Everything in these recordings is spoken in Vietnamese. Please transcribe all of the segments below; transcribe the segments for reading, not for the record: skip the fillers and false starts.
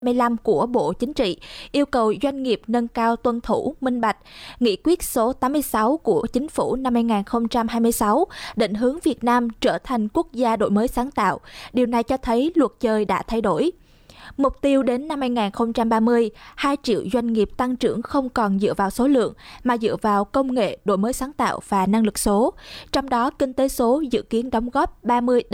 15 của Bộ Chính trị yêu cầu doanh nghiệp nâng cao tuân thủ minh bạch. Nghị quyết số 86 của Chính phủ năm 2026 định hướng Việt Nam trở thành quốc gia đổi mới sáng tạo. Điều này cho thấy luật chơi đã thay đổi. Mục tiêu đến năm 2030, 2 triệu doanh nghiệp tăng trưởng không còn dựa vào số lượng, mà dựa vào công nghệ, đổi mới sáng tạo và năng lực số. Trong đó, kinh tế số dự kiến đóng góp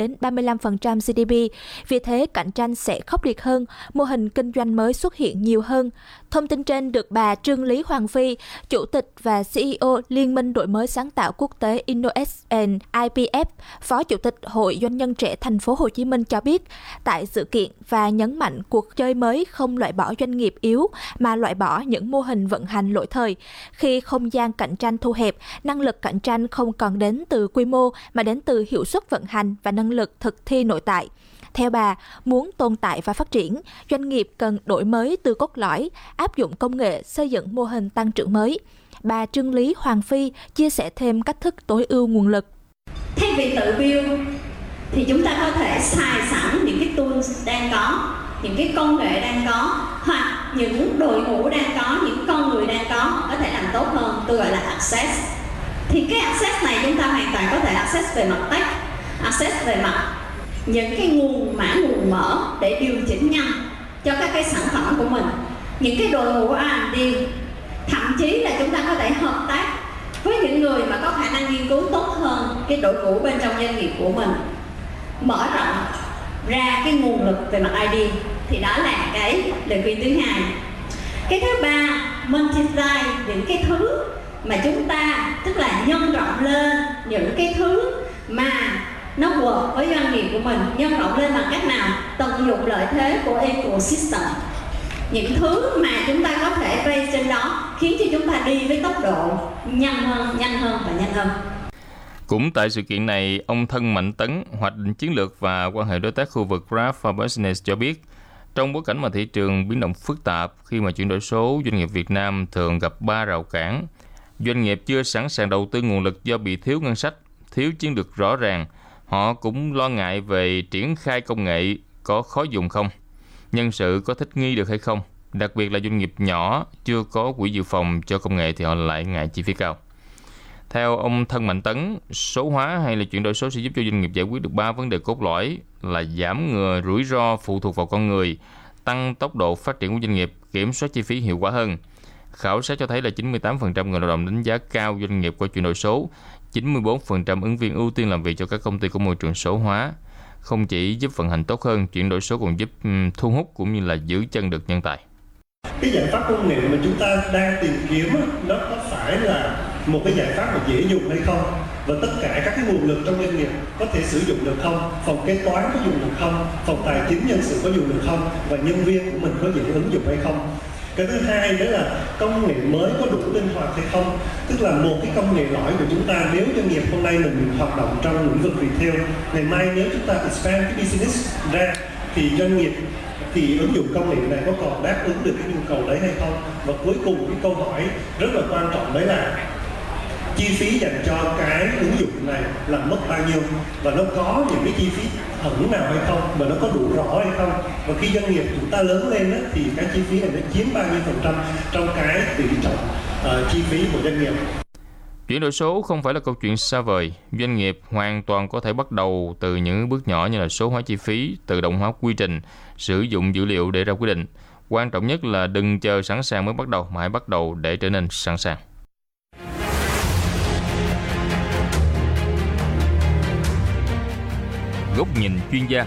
30-35% GDP. Vì thế, cạnh tranh sẽ khốc liệt hơn, mô hình kinh doanh mới xuất hiện nhiều hơn. Thông tin trên được bà Trương Lý Hoàng Phi, Chủ tịch và CEO Liên minh Đổi mới sáng tạo quốc tế Innovation IPF, Phó Chủ tịch Hội Doanh nhân trẻ Thành phố Hồ Chí Minh cho biết tại sự kiện và nhấn mạnh cuộc chơi mới không loại bỏ doanh nghiệp yếu mà loại bỏ những mô hình vận hành lỗi thời. Khi không gian cạnh tranh thu hẹp, năng lực cạnh tranh không còn đến từ quy mô mà đến từ hiệu suất vận hành và năng lực thực thi nội tại. Theo bà, muốn tồn tại và phát triển, doanh nghiệp cần đổi mới từ cốt lõi, áp dụng công nghệ, xây dựng mô hình tăng trưởng mới. Bà Trương Lý Hoàng Phi chia sẻ thêm cách thức tối ưu nguồn lực. Thay vì tự build, thì chúng ta có thể xài sẵn những cái tools đang có, những cái công nghệ đang có, hoặc những đội ngũ đang có, những con người đang có thể làm tốt hơn. Tôi gọi là access. Thì cái access này chúng ta hoàn toàn có thể access về mặt tech, access về mặt những cái nguồn mở để điều chỉnh nhanh cho các cái sản phẩm của mình. Những cái đội ngũ R&D, thậm chí là chúng ta có thể hợp tác với những người mà có khả năng nghiên cứu tốt hơn cái đội ngũ bên trong doanh nghiệp của mình, mở rộng ra cái nguồn lực về mặt ID. Thì đó là cái lời khuyên thứ hai. Cái thứ ba, multiply những cái thứ mà chúng ta, tức là nhân rộng lên những cái thứ mà nó work với doanh nghiệp của mình. Nhân rộng lên bằng cách nào? Tận dụng lợi thế của ecosystem, những thứ mà chúng ta có thể raise trên đó, khiến cho chúng ta đi với tốc độ nhanh hơn và nhanh hơn. Cũng tại sự kiện này, ông Thân Mạnh Tấn, hoạch định chiến lược và quan hệ đối tác khu vực Grab for Business cho biết, trong bối cảnh mà thị trường biến động phức tạp, khi mà chuyển đổi số, doanh nghiệp Việt Nam thường gặp 3 rào cản. Doanh nghiệp chưa sẵn sàng đầu tư nguồn lực do bị thiếu ngân sách, thiếu chiến lược rõ ràng. Họ cũng lo ngại về triển khai công nghệ có khó dùng không, nhân sự có thích nghi được hay không. Đặc biệt là doanh nghiệp nhỏ chưa có quỹ dự phòng cho công nghệ thì họ lại ngại chi phí cao. Theo ông Thân Mạnh Tấn, số hóa hay là chuyển đổi số sẽ giúp cho doanh nghiệp giải quyết được 3 vấn đề cốt lõi là giảm ngừa rủi ro phụ thuộc vào con người, tăng tốc độ phát triển của doanh nghiệp, kiểm soát chi phí hiệu quả hơn. Khảo sát cho thấy là 98% người lao động đánh giá cao doanh nghiệp qua chuyển đổi số, 94% ứng viên ưu tiên làm việc cho các công ty của môi trường số hóa. Không chỉ giúp vận hành tốt hơn, chuyển đổi số còn giúp thu hút cũng như là giữ chân được nhân tài. Cái giải pháp công nghệ mà chúng ta đang tìm kiếm nó có phải là một cái giải pháp mà dễ dùng hay không, và tất cả các cái nguồn lực trong doanh nghiệp có thể sử dụng được không, phòng kế toán có dùng được không, phòng tài chính nhân sự có dùng được không, và nhân viên của mình có dễ ứng dụng hay không. Cái thứ hai đó là công nghệ mới có đủ linh hoạt hay không, tức là một cái công nghệ lõi của chúng ta, nếu doanh nghiệp hôm nay mình hoạt động trong lĩnh vực retail, ngày mai nếu chúng ta expand cái business ra thì doanh nghiệp thì ứng dụng công nghệ này có còn đáp ứng được cái nhu cầu đấy hay không. Và cuối cùng cái câu hỏi rất là quan trọng đấy là chi phí dành cho cái ứng dụng này là mất bao nhiêu, và nó có những cái chi phí hẳn nào hay không, và nó có đủ rõ hay không. Và khi doanh nghiệp chúng ta lớn lên đó, thì cái chi phí này nó chiếm bao nhiêu phần trăm trong cái tỷ trọng chi phí của doanh nghiệp. Chuyển đổi số không phải là câu chuyện xa vời. Doanh nghiệp hoàn toàn có thể bắt đầu từ những bước nhỏ như là số hóa chi phí, tự động hóa quy trình, sử dụng dữ liệu để ra quyết định. Quan trọng nhất là đừng chờ sẵn sàng mới bắt đầu, mà hãy bắt đầu để trở nên sẵn sàng. Góc nhìn chuyên gia.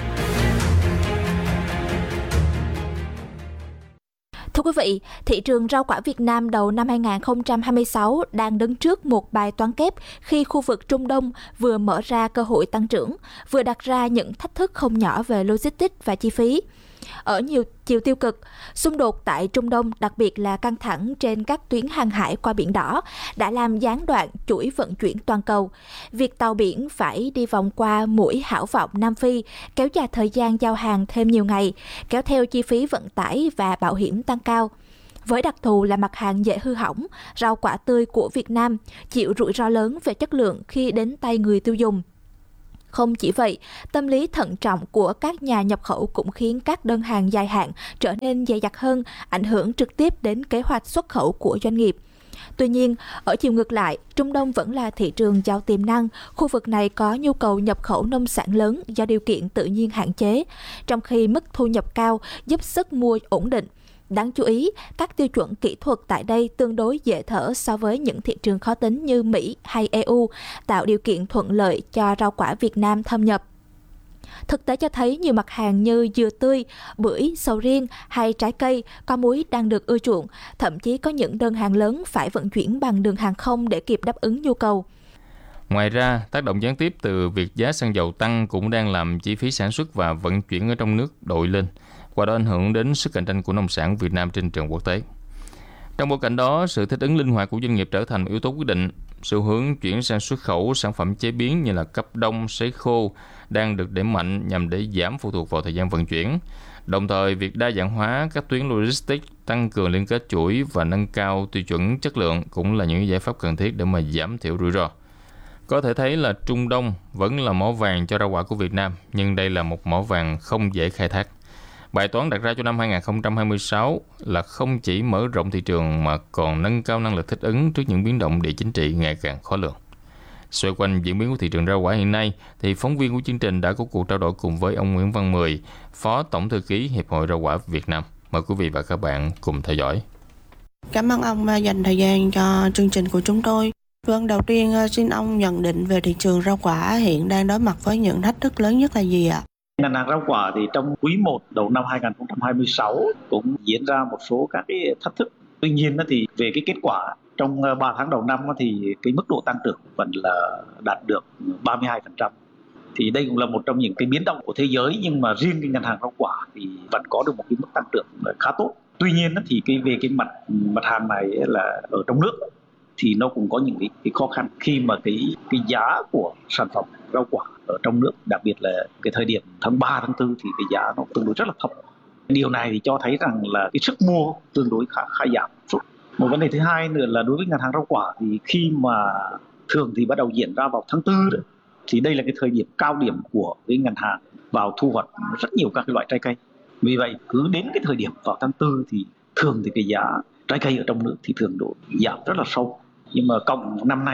Thưa quý vị, thị trường rau quả Việt Nam đầu năm 2026 đang đứng trước một bài toán kép khi khu vực Trung Đông vừa mở ra cơ hội tăng trưởng, vừa đặt ra những thách thức không nhỏ về logistics và chi phí. Ở nhiều chiều tiêu cực, xung đột tại Trung Đông, đặc biệt là căng thẳng trên các tuyến hàng hải qua Biển Đỏ, đã làm gián đoạn chuỗi vận chuyển toàn cầu. Việc tàu biển phải đi vòng qua mũi Hảo Vọng Nam Phi kéo dài thời gian giao hàng thêm nhiều ngày, kéo theo chi phí vận tải và bảo hiểm tăng cao. Với đặc thù là mặt hàng dễ hư hỏng, rau quả tươi của Việt Nam chịu rủi ro lớn về chất lượng khi đến tay người tiêu dùng. Không chỉ vậy, tâm lý thận trọng của các nhà nhập khẩu cũng khiến các đơn hàng dài hạn trở nên dày dặt hơn, ảnh hưởng trực tiếp đến kế hoạch xuất khẩu của doanh nghiệp. Tuy nhiên, ở chiều ngược lại, Trung Đông vẫn là thị trường giàu tiềm năng, khu vực này có nhu cầu nhập khẩu nông sản lớn do điều kiện tự nhiên hạn chế, trong khi mức thu nhập cao giúp sức mua ổn định. Đáng chú ý, các tiêu chuẩn kỹ thuật tại đây tương đối dễ thở so với những thị trường khó tính như Mỹ hay EU, tạo điều kiện thuận lợi cho rau quả Việt Nam thâm nhập. Thực tế cho thấy nhiều mặt hàng như dừa tươi, bưởi, sầu riêng hay trái cây, có múi đang được ưa chuộng, thậm chí có những đơn hàng lớn phải vận chuyển bằng đường hàng không để kịp đáp ứng nhu cầu. Ngoài ra, tác động gián tiếp từ việc giá xăng dầu tăng cũng đang làm chi phí sản xuất và vận chuyển ở trong nước đội lên, qua đó ảnh hưởng đến sức cạnh tranh của nông sản Việt Nam trên trường quốc tế. Trong bối cảnh đó, sự thích ứng linh hoạt của doanh nghiệp trở thành yếu tố quyết định. Xu hướng chuyển sang xuất khẩu sản phẩm chế biến như là cấp đông, sấy khô đang được đẩy mạnh nhằm để giảm phụ thuộc vào thời gian vận chuyển. Đồng thời, việc đa dạng hóa các tuyến logistics, tăng cường liên kết chuỗi và nâng cao tiêu chuẩn chất lượng cũng là những giải pháp cần thiết để mà giảm thiểu rủi ro. Có thể thấy là Trung Đông vẫn là mỏ vàng cho rau quả của Việt Nam, nhưng đây là một mỏ vàng không dễ khai thác. Bài toán đặt ra cho năm 2026 là không chỉ mở rộng thị trường mà còn nâng cao năng lực thích ứng trước những biến động địa chính trị ngày càng khó lường. Xoay quanh diễn biến của thị trường rau quả hiện nay, thì phóng viên của chương trình đã có cuộc trao đổi cùng với ông Nguyễn Văn Mười, Phó Tổng Thư ký Hiệp hội Rau quả Việt Nam. Mời quý vị và các bạn cùng theo dõi. Cảm ơn ông dành thời gian cho chương trình của chúng tôi. Vâng, đầu tiên xin ông nhận định về thị trường rau quả hiện đang đối mặt với những thách thức lớn nhất là gì ạ? Ngành hàng rau quả thì trong quý 1 đầu năm 2026 cũng diễn ra một số các cái thách thức. Tuy nhiên thì về cái kết quả trong 3 tháng đầu năm thì cái mức độ tăng trưởng vẫn là đạt được 32%. Thì đây cũng là một trong những cái biến động của thế giới, nhưng mà riêng cái ngành hàng rau quả thì vẫn có được một cái mức tăng trưởng khá tốt. Tuy nhiên thì về cái mặt hàng này là ở trong nước thì nó cũng có những cái khó khăn khi mà cái giá của sản phẩm rau quả ở trong nước, đặc biệt là cái thời điểm tháng 3, tháng 4 thì cái giá nó tương đối rất là thấp. Điều này thì cho thấy rằng là cái sức mua tương đối khá giảm. Một vấn đề thứ hai nữa là đối với ngành hàng rau quả thì khi mà thường thì bắt đầu diễn ra vào tháng 4 đấy, thì đây là cái thời điểm cao điểm của cái ngành hàng vào thu hoạch rất nhiều các cái loại trái cây. Vì vậy cứ đến cái thời điểm vào tháng 4 thì thường thì cái giá trái cây ở trong nước thì thường độ giảm rất là sâu. Nhưng mà cộng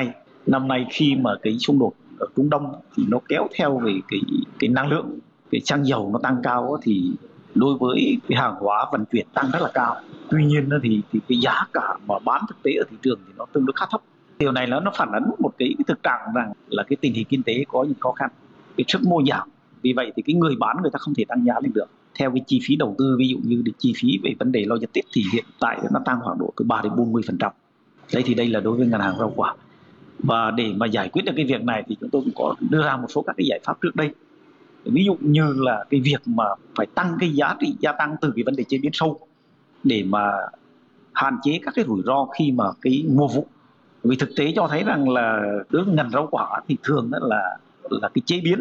năm nay khi mà cái xung đột ở Trung Đông thì nó kéo theo về cái năng lượng, cái xăng dầu nó tăng cao thì đối với cái hàng hóa vận chuyển tăng rất là cao. Tuy nhiên thì cái giá cả mà bán thực tế ở thị trường thì nó tương đối khá thấp. Điều này nó phản ánh một cái thực trạng rằng là cái tình hình kinh tế có những khó khăn, cái sức mua giảm. Vì vậy thì cái người bán người ta không thể tăng giá lên được. Theo cái chi phí đầu tư, ví dụ như chi phí về vấn đề logistics thì hiện tại nó tăng khoảng độ từ 3 đến 40%. Đấy thì đây là đối với ngành hàng rau quả. Và để mà giải quyết được cái việc này thì chúng tôi cũng có đưa ra một số các cái giải pháp trước đây. Ví dụ như là cái việc mà phải tăng cái giá trị gia tăng từ cái vấn đề chế biến sâu để mà hạn chế các cái rủi ro khi mà cái mùa vụ. Vì thực tế cho thấy rằng là đối với ngành rau quả thì thường là cái chế biến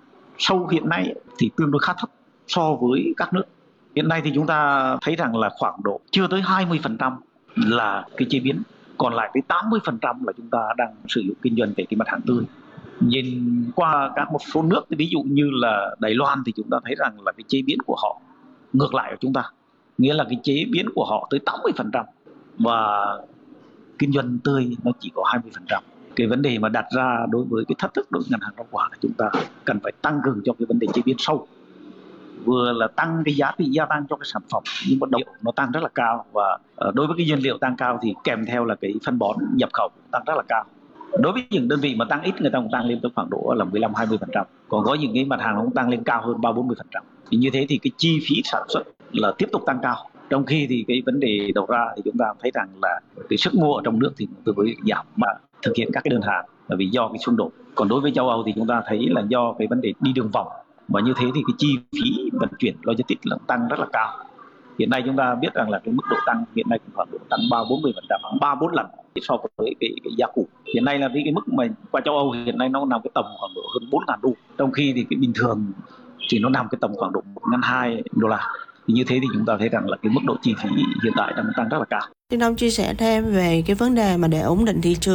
sâu hiện nay thì tương đối khá thấp so với các nước. Hiện nay thì chúng ta thấy rằng là khoảng độ chưa tới 20% là cái chế biến, còn lại tới 80% là chúng ta đang sử dụng kinh doanh về cái mặt hàng tươi. Nhìn qua các một số nước, ví dụ như là Đài Loan thì chúng ta thấy rằng là cái chế biến của họ ngược lại của chúng ta, nghĩa là cái chế biến của họ tới 80% và kinh doanh tươi nó chỉ có 20%. Cái vấn đề mà đặt ra đối với cái thách thức đối với ngành hàng rau quả là chúng ta cần phải tăng cường cho cái vấn đề chế biến sâu, vừa là tăng cái giá trị gia tăng cho cái sản phẩm nhưng mà độ nó tăng rất là cao, và đối với cái nguyên liệu tăng cao thì kèm theo là cái phân bón nhập khẩu tăng rất là cao. Đối với những đơn vị mà tăng ít, người ta cũng tăng lên tới khoảng độ là 15-20%, còn có những cái mặt hàng nó cũng tăng lên cao hơn 30-40%. Thì như thế thì cái chi phí sản xuất là tiếp tục tăng cao, trong khi thì cái vấn đề đầu ra thì chúng ta thấy rằng là cái sức mua ở trong nước thì tương đối giảm mà thực hiện các cái đơn hàng là vì do cái xung đột. Còn đối với châu Âu thì chúng ta thấy là do cái vấn đề đi đường vòng, và như thế thì cái chi phí vận chuyển logistics là tăng rất là cao. Hiện nay chúng ta biết rằng là cái mức độ tăng hiện nay cũng khoảng độ tăng 30-40%, 3-4 lần so với cái giá cũ. Hiện nay là cái mức mà qua châu Âu hiện nay nó nằm cái tầm khoảng độ hơn 4.000 đô, trong khi thì cái bình thường thì nó nằm cái tầm khoảng độ 1.200 đô la. Thì như thế thì chúng ta thấy rằng là cái mức độ chi phí hiện tại đang tăng rất là cao. Xin ông chia sẻ thêm về cái vấn đề mà để ổn định thị trường